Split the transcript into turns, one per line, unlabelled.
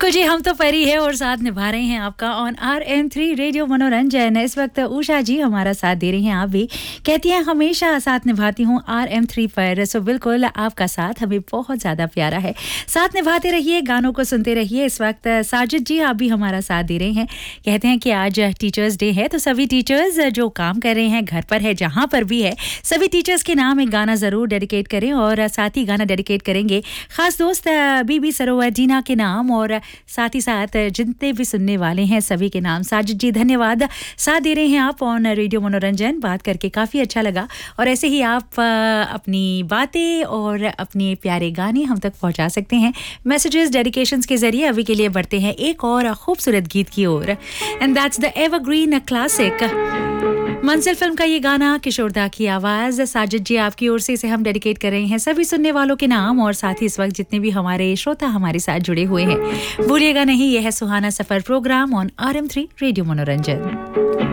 बिल्कुल जी, हम तो परी है और साथ निभा रहे हैं आपका ऑन RM3 रेडियो मनोरंजन। इस वक्त उषा जी हमारा साथ दे रही हैं। आप भी कहती हैं हमेशा साथ निभाती हूँ RM3 पर। सो बिल्कुल आपका साथ हमें बहुत ज़्यादा प्यारा है। साथ निभाते रहिए, गानों को सुनते रहिए। इस वक्त साजिद जी आप भी हमारा साथ दे रहे हैं। कहते हैं कि आज टीचर्स डे है, तो सभी टीचर्स जो काम कर रहे हैं, घर पर है, जहाँ पर भी है, सभी टीचर्स के नाम एक गाना ज़रूर डेडिकेट करें। और साथ ही गाना डेडिकेट करेंगे खास दोस्त बीबी सरोवर जीना के नाम, और साथ ही साथ जितने भी सुनने वाले हैं सभी के नाम। साजिद जी धन्यवाद, साथ दे रहे हैं आप ऑन रेडियो मनोरंजन। बात करके काफ़ी अच्छा लगा, और ऐसे ही आप अपनी बातें और अपने प्यारे गाने हम तक पहुंचा सकते हैं मैसेजेस, डेडिकेशंस के जरिए। अभी के लिए बढ़ते हैं एक और खूबसूरत गीत की ओर, and that's the evergreen classic मंजिल फिल्म का ये गाना, किशोरदा की आवाज। साजिद जी आपकी ओर से इसे हम डेडिकेट कर रहे हैं सभी सुनने वालों के नाम, और साथ ही इस वक्त जितने भी हमारे श्रोता हमारे साथ जुड़े हुए हैं। भूलिएगा नहीं, यह है सुहाना सफर प्रोग्राम ऑन RM3 रेडियो मनोरंजन।